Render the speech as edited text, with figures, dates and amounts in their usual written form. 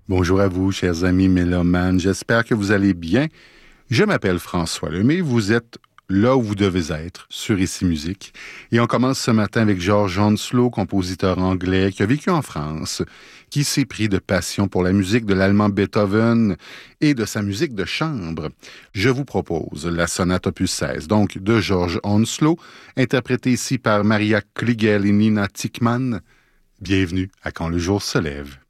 Bonjour à vous, chers amis mélomanes. J'espère que vous allez bien. Je m'appelle François Lemay. Vous êtes là où vous devez être, sur Ici Musique. Et on commence ce matin avec George Hounslow, compositeur anglais qui a vécu en France, qui s'est pris de passion pour la musique de l'allemand Beethoven et de sa musique de chambre. Je vous propose la sonate opus 16, donc de George Hounslow, interprétée ici par Maria Klügel et Nina Tickmann. Bienvenue à Quand le jour se lève.